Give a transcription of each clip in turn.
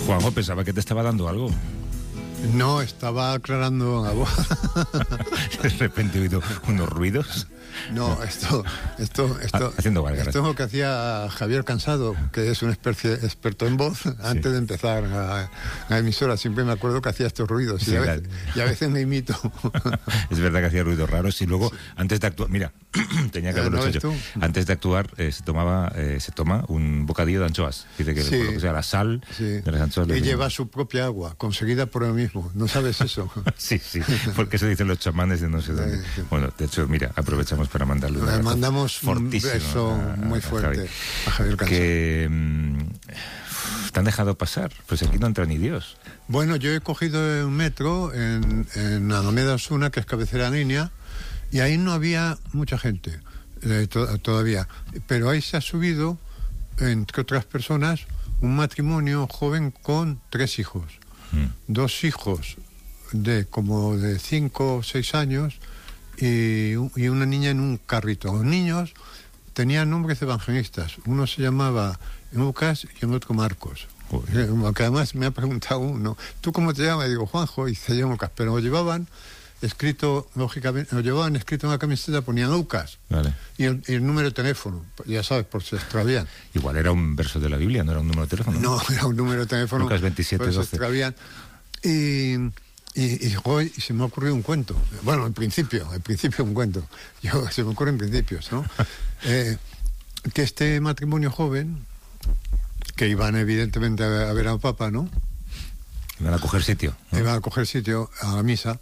Juanjo, pensaba que te estaba dando algo. No, estaba aclarando la voz. De repente he oído unos ruidos. No, esto haciendo gárgaras. Esto es lo que hacía Javier Cansado, que es un experto en voz, antes de empezar la emisora. Siempre me acuerdo que hacía estos ruidos, sí, y a veces me imito. Es verdad que hacía ruidos raros y luego, antes de actuar, mira, tenía que haberlo hecho yo. Antes de actuar se toma un bocadillo de anchoas. Dice que por lo que sea la sal de las anchoas. Y lleva su propia agua, conseguida por él mismo. ¿No sabes eso? Sí, porque eso dicen los chamanes de no sé dónde. Sí. Bueno, de hecho, mira, aprovechamos para mandarle un abrazo. Le mandamos un beso muy fuerte a Javier Cansado. Que te han dejado pasar, pues aquí no entra ni Dios. Bueno, yo he cogido un metro en Alameda Osuna, que es cabecera línea, y ahí no había mucha gente todavía, pero ahí se ha subido, entre otras personas, un matrimonio joven con 3 hijos. 2 hijos de 5 o 6 años y una niña en un carrito. Los niños tenían nombres evangelistas. Uno se llamaba Lucas y el otro Marcos. Que además me ha preguntado uno, ¿tú cómo te llamas? Y digo, Juanjo, y se llama Lucas. Pero lo llevaban escrito, lógicamente, en la camiseta, ponían Lucas. Vale. Y el número de teléfono, ya sabes, por si extravían. Igual era un verso de la Biblia, no era un número de teléfono. No, era un número de teléfono. Lucas 27, 12. Se extravían. Y se me ocurrió un cuento. Bueno, en principio un cuento. Se me ocurren principios, ¿no? Que este matrimonio joven, que iban evidentemente a ver al Papa, ¿no? Iban a coger sitio, ¿no? Iban a coger sitio a la misa.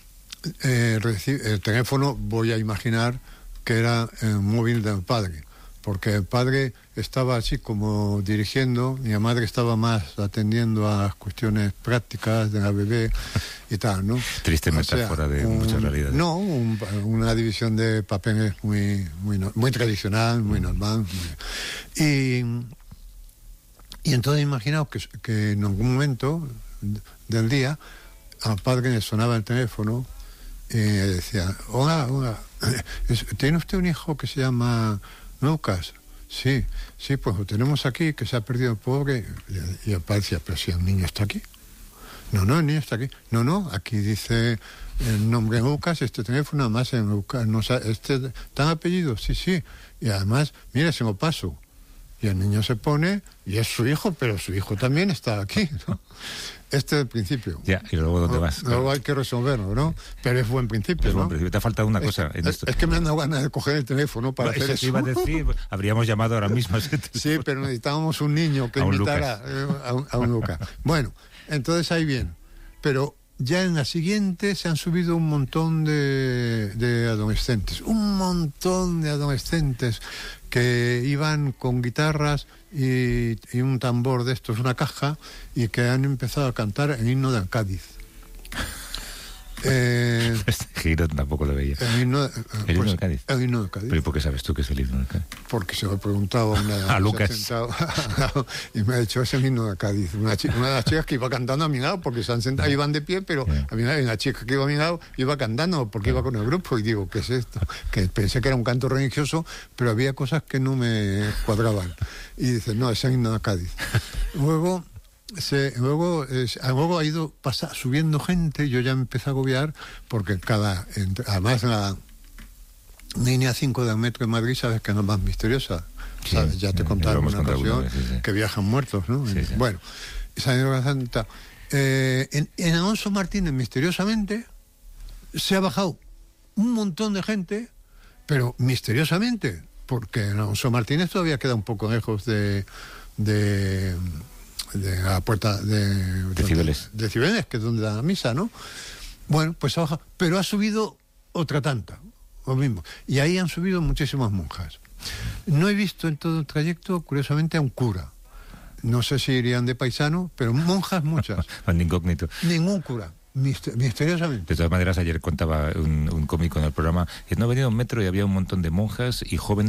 El teléfono, voy a imaginar que era el móvil del padre, porque el padre estaba así como dirigiendo y la madre estaba más atendiendo a las cuestiones prácticas de la bebé y tal, ¿no? Triste metáfora de muchas realidades. No, una división de papeles muy tradicional, muy normal. Y entonces imaginaos que en algún momento del día al padre le sonaba el teléfono y decía, hola, ¿tiene usted un hijo que se llama Lucas? Sí, pues lo tenemos aquí, que se ha perdido el pobre. Y el padre decía, pero si el niño está aquí. No, el niño está aquí. No, aquí dice el nombre Lucas, este teléfono, además en Lucas, no, ¿tan apellido? Sí. Y además, mire, se lo paso. Y el niño se pone, y es su hijo, pero su hijo también está aquí, ¿no? Este es el principio. Ya, y luego ¿dónde vas? Luego hay que resolverlo, ¿no? Pero es buen principio, ¿no? Te ha faltado una cosa en esto. Es que me han dado ganas de coger el teléfono para hacer eso. Iba a decir, habríamos llamado ahora mismo a ese teléfono. Sí, pero necesitábamos un niño que invitara a un Lucas. Bueno, entonces ahí bien. Pero ya en la siguiente se han subido un montón de adolescentes. Un montón de adolescentes que iban con guitarras y un tambor de estos, una caja, y que han empezado a cantar el himno del Cádiz. Este giro tampoco lo veía. El himno del Cádiz. El himno del Cádiz. ¿Pero por qué sabes tú que es el himno del Cádiz? Porque se lo he preguntado a Lucas. Y me ha dicho, es el himno del Cádiz. Una de las chicas que iba cantando a mi lado, porque se han sentado, iban de pie, pero a mi lado, y una chica que iba a mi lado iba cantando, porque iba con el grupo, y digo, ¿qué es esto? Que pensé que era un canto religioso, pero había cosas que no me cuadraban. Y dice, no, es el himno del Cádiz. Luego ha ido subiendo gente, yo ya me empecé a agobiar, porque además la línea 5 del metro de Madrid, sabes que no es más misteriosa, ¿sabes? Ya te contaron una ocasión que viajan muertos, ¿no? Sí. Bueno, esa en Alonso Martínez, misteriosamente, se ha bajado un montón de gente, pero misteriosamente, porque en Alonso Martínez todavía queda un poco lejos de la puerta de Cibeles. De Cibeles, que es donde da la misa, ¿no? Bueno, pues ha bajado, pero ha subido otra tanta, lo mismo. Y ahí han subido muchísimas monjas. No he visto en todo el trayecto, curiosamente, a un cura. No sé si irían de paisano, pero monjas muchas. Van incógnito. Ningún cura. Misteriosamente. De todas maneras, ayer contaba un cómico en el programa que no venía un metro y había un montón de monjas y jóvenes